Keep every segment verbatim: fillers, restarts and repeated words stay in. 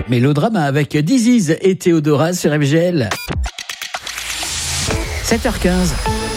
Mélodrama avec Diziz et Théodora sur F G L. sept heures quinze.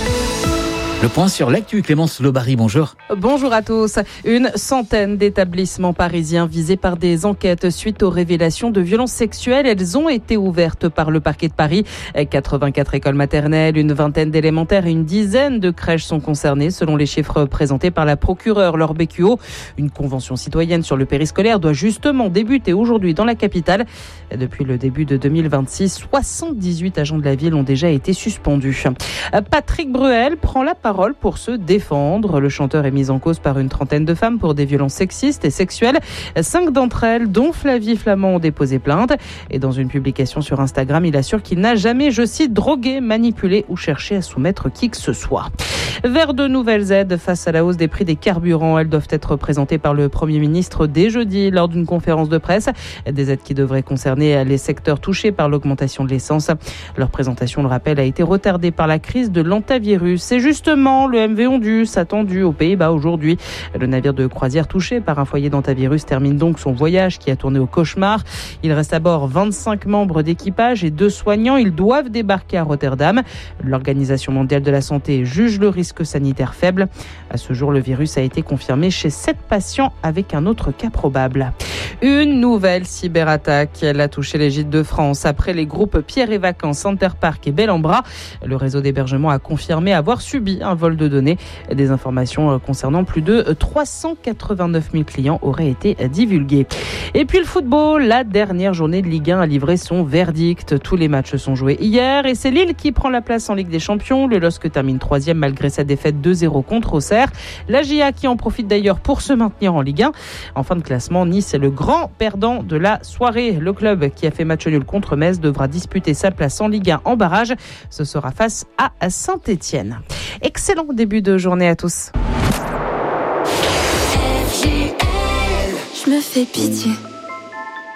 Le point sur l'actu, Clémence Lobary, bonjour. Bonjour à tous. Une centaine d'établissements parisiens visés par des enquêtes suite aux révélations de violences sexuelles. Elles ont été ouvertes par le parquet de Paris. quatre-vingt-quatre écoles maternelles, une vingtaine d'élémentaires et une dizaine de crèches sont concernées, selon les chiffres présentés par la procureure Laure Beccuot. Une convention citoyenne sur le périscolaire doit justement débuter aujourd'hui dans la capitale. Depuis le début de deux mille vingt-six, soixante-dix-huit agents de la ville ont déjà été suspendus. Patrick Bruel prend la parole pour se défendre. Le chanteur est mis en cause par une trentaine de femmes pour des violences sexistes et sexuelles. Cinq d'entre elles, dont Flavie Flament, ont déposé plainte. Et dans une publication sur Instagram, il assure qu'il n'a jamais, je cite, drogué, manipulé ou cherché à soumettre qui que ce soit. Vers de nouvelles aides face à la hausse des prix des carburants. Elles doivent être présentées par le Premier ministre dès jeudi lors d'une conférence de presse. Des aides qui devraient concerner les secteurs touchés par l'augmentation de l'essence. Leur présentation, le rappel, a été retardée par la crise de l'antavirus. C'est justement le M V Ondus, attendu aux Pays-Bas aujourd'hui. Le navire de croisière touché par un foyer d'antavirus termine donc son voyage qui a tourné au cauchemar. Il reste à bord vingt-cinq membres d'équipage et deux soignants. Ils doivent débarquer à Rotterdam. L'Organisation mondiale de la santé juge le risque sanitaire faible. À ce jour, le virus a été confirmé chez sept patients avec un autre cas probable. Une nouvelle cyberattaque. Elle a touché les gîtes de France après les groupes Pierre et Vacances, Center Park et Bel-en-Bras. Le réseau d'hébergement a confirmé avoir subi un vol de données. Des informations concernant plus de trois cent quatre-vingt-neuf mille clients auraient été divulguées. Et puis le football, la dernière journée de Ligue un a livré son verdict. Tous les matchs sont joués hier et c'est Lille qui prend la place en Ligue des Champions. Le L O S C termine troisième malgré sa défaite deux zéro contre Auxerre. La J A qui en profite d'ailleurs pour se maintenir en Ligue un. En fin de classement, Nice est le grand perdant de la soirée. Le club qui a fait match nul contre Metz devra disputer sa place en Ligue un en barrage. Ce sera face à Saint-Étienne. Excellent début de journée à tous. Je me fais pitié.